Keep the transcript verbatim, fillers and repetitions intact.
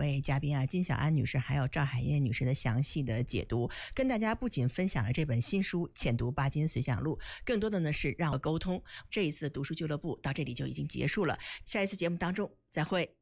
位嘉宾啊，金小安女士还有赵海燕女士的详细的解读，跟大家不仅分享了这本新书《浅读巴金随想录》，更多的呢是让我沟通。这一次读书俱乐部到这里就已经结束了，下一次节目当中再会。